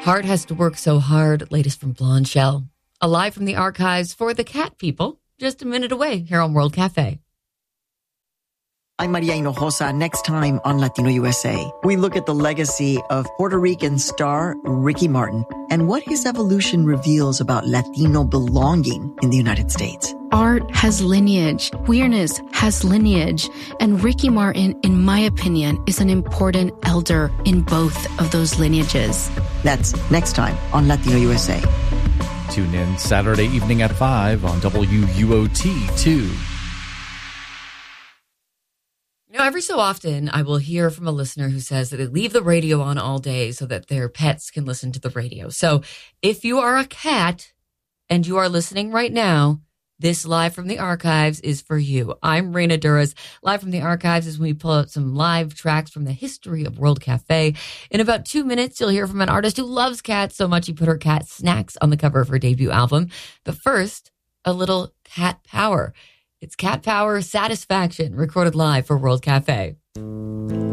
Heart Has to Work So Hard, latest from Blonde Shell. Alive from the archives for the cat people, just a minute away here on World Cafe. I'm Maria Hinojosa. Next time on Latino USA, we look at the legacy of Puerto Rican star Ricky Martin and what his evolution reveals about Latino belonging in the United States. Art has lineage, queerness has lineage, and Ricky Martin, in my opinion, is an important elder in both of those lineages. That's next time on Latino USA. Tune in Saturday evening at 5 on WUOT2. Every so often I will hear from a listener who says that they leave the radio on all day so that their pets can listen to the radio. So if you are a cat and you are listening right now, this Live from the Archives is for you. I'm Reina Duras. Live from the Archives is when we pull out some live tracks from the history of World Cafe. In about 2 minutes, you'll hear from an artist who loves cats so much he put her cat Snacks on the cover of her debut album. But first, a little cat power. It's Cat Power Satisfaction, recorded live for World Cafe.